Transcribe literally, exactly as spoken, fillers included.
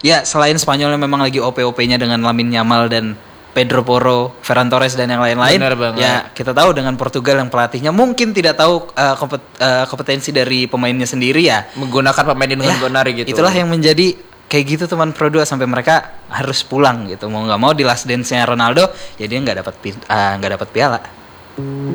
ya selain Spanyol yang memang lagi O P O P-nya dengan Lamine Yamal dan Pedro Porro, Ferran Torres dan yang lain-lain. Ya kita tahu dengan Portugal yang pelatihnya mungkin tidak tahu uh, kompet- uh, kompetensi dari pemainnya sendiri ya. Menggunakan pemain dengan ya, benar gitu. Itulah yang menjadi kayak gitu teman Pro dua sampai mereka harus pulang gitu. Mau nggak mau di last dance-nya Ronaldo, ya dia nggak dapat nggak uh, dapat piala.